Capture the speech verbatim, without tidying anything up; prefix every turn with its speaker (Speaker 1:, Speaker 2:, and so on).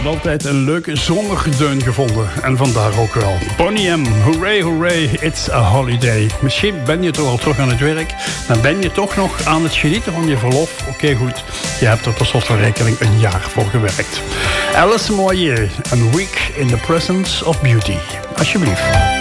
Speaker 1: altijd een leuke zomergedeun gevonden. En vandaar ook wel. Boney M, hooray, hooray, it's a holiday. Misschien ben je toch al terug aan het werk. Dan ben je toch nog aan het genieten van je verlof. Oké, okay, goed. Je hebt er per slot van rekening een jaar voor gewerkt. Alice Moyer, een week in the presence of beauty. Alsjeblieft.